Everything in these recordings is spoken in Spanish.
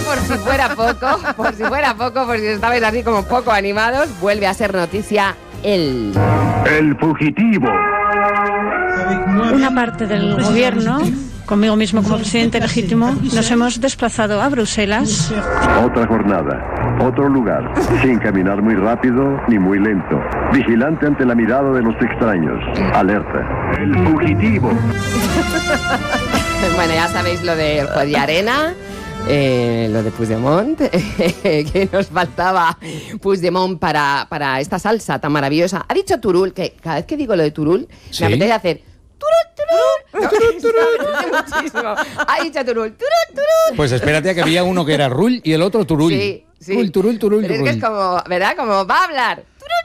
por si fuera poco, por si estabais así como poco animados, vuelve a ser noticia él. El fugitivo. Una parte del gobierno, conmigo mismo como presidente legítimo, nos hemos desplazado a Bruselas. Otra jornada, otro lugar, sin caminar muy rápido ni muy lento. Vigilante ante la mirada de los extraños. Alerta. El fugitivo. Bueno, ya sabéis lo de Juez de Arena, lo de Puigdemont, que nos faltaba Puigdemont para esta salsa tan maravillosa. Ha dicho Turull, que cada vez que digo lo de Turull, ¿Sí? me apetece hacer muchísimo. Ha dicho Turull, Turull. Pues espérate a que había uno que era Rull y el otro Turull. Sí. Turull. Pero es que es como, ¿verdad? Como va a hablar.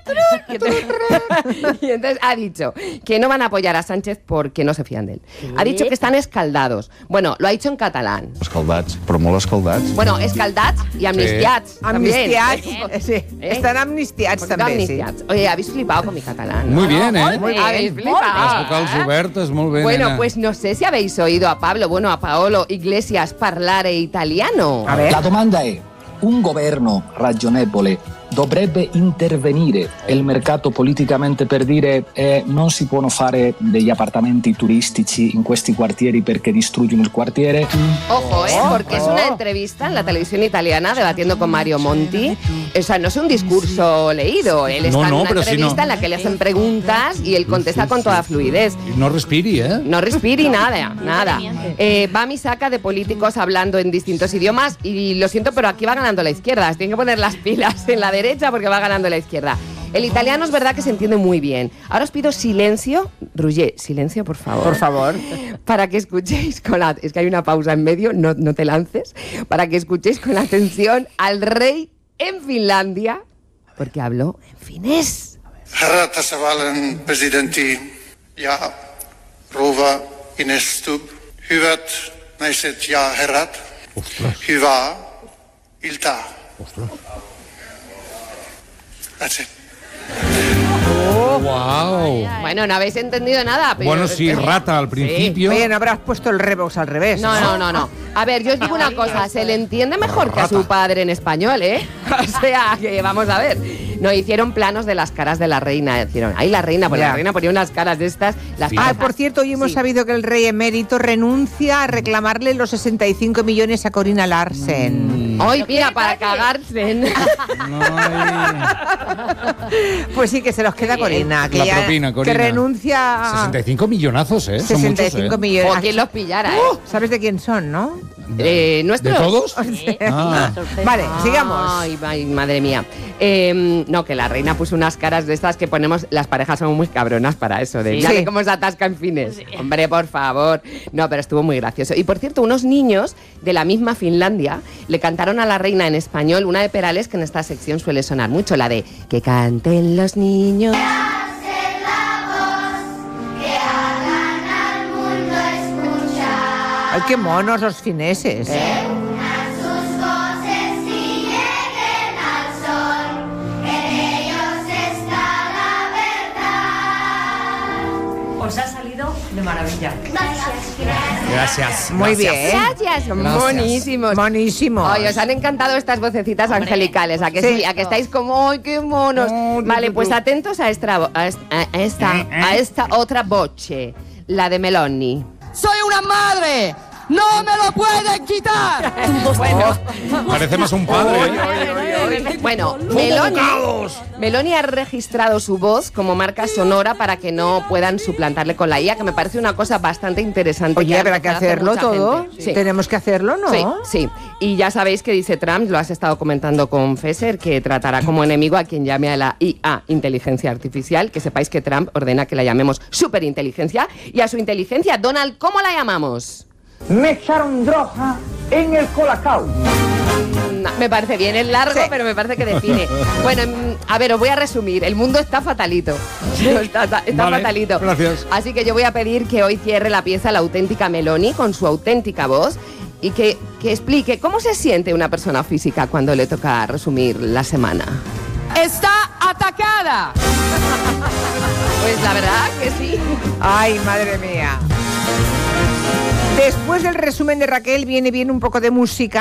Y entonces ha dicho que no van a apoyar a Sánchez porque no se fían de él. Ha dicho que están escaldados. Bueno, lo ha dicho en catalán. Escaldats, però molt escaldats. Bueno, escaldats y amnistiats. Amnistiats, sí. ¿Eh? Están amnistiats Porque també, amnistiats. Oye, habéis flipado con mi catalán, ¿no? Muy bien, ¿eh? Muy bien. Habéis Las flipado. vocals obertes, molt bé, Bueno, nena. pues no sé si habéis oído a Paolo Iglesias parlare italiano. A ver. La domanda è: un governo ragionevole dovrebbe intervenire il mercato politicamente per dire non si possono fare degli appartamenti turistici in questi quartieri perché distruggono il quartiere? Ojo, porque es una entrevista en la televisión italiana debatiendo con Mario Monti. O sea, no es un discurso leído. Él está en una pero si entrevista no. en la que le hacen preguntas y él contesta con toda fluidez. No respiri, ¿eh? No respiri nada. Va mi saca de políticos hablando en distintos idiomas y lo siento, pero aquí va ganando la izquierda. Tienen que poner las pilas en la derecha porque va ganando la izquierda. El italiano es verdad que se entiende muy bien. Ahora os pido silencio. Roger, silencio, por favor. Por favor. Para que escuchéis con la... Es que hay una pausa en medio, no te lances. Para que escuchéis con atención al rey en Finlandia, porque habló en finés. Herra tasavallan presidentti ja rouva Inestub, hyvät naiset ja herrat, hyvää iltaa. That's it. ¡Wow! Bueno, no habéis entendido nada. Pero Bueno, sí, rata al principio. Oye, no habrás puesto el Revox al revés. No. A ver, yo os digo una cosa, se le entiende mejor que a su padre en español, ¿eh? O sea, que vamos a ver. No, hicieron planos de las caras de la reina. Hicieron, ahí la reina, porque Ya. la reina ponía unas caras de estas. Las Ah, por cierto, hoy hemos sabido que el rey emérito renuncia a reclamarle los 65 millones a Corina Larsen. Hoy, mira, para cagarse. Pues sí, que se los queda Corina. Que La ya, propina, Corina. que renuncia a 65 millonazos, ¿eh? Son 65 muchos, ¿eh? millones. O quien los pillara, ¿eh? ¿Sabes de quién son, no? ¿Nuestros? ¿De todos? Ah. Vale, sigamos. Ay, madre mía. No, que la reina puso unas caras de estas que ponemos. Las parejas son muy cabronas para eso. De, Sí. ya ve cómo se atasca en fines. Hombre, por favor. No, pero estuvo muy gracioso. Y por cierto, unos niños de la misma Finlandia le cantaron a la reina en español una de Perales que en esta sección suele sonar mucho, la de que canten los niños. Ay, qué monos los fineses. Os ha salido de maravilla. Gracias. Muy bien. Gracias, son monísimos. Monísimos. Ay, os han encantado estas vocecitas angelicales, ¿a que sí? ¿A que estáis como, ay, qué monos? Vale, pues atentos a esta otra voce, la de Meloni. ¡Soy una madre! ¡No me lo pueden quitar! Bueno, Parece más un padre. ¿eh? bueno, Meloni ha registrado su voz como marca sonora para que no puedan suplantarle con la IA, que me parece una cosa bastante interesante. Oye, habrá que hace hacerlo mucha todo. gente. Sí. Tenemos que hacerlo, ¿no? Sí. Y ya sabéis que dice Trump, lo has estado comentando con Fesser, que tratará como enemigo a quien llame a la IA, inteligencia artificial. Que sepáis que Trump ordena que la llamemos superinteligencia. Y a su inteligencia, Donald, ¿cómo la llamamos? Me echaron droga en el colacao. Me parece bien, es largo, pero me parece que define. Bueno, a ver, os voy a resumir. El mundo está fatalito. Está Vale, fatalito. gracias. Así que yo voy a pedir que hoy cierre la pieza la auténtica Meloni con su auténtica voz y que explique cómo se siente una persona física cuando le toca resumir la semana. ¡Está atacada! Pues la verdad que sí. Ay, madre mía. Después del resumen de Raquel viene bien un poco de música.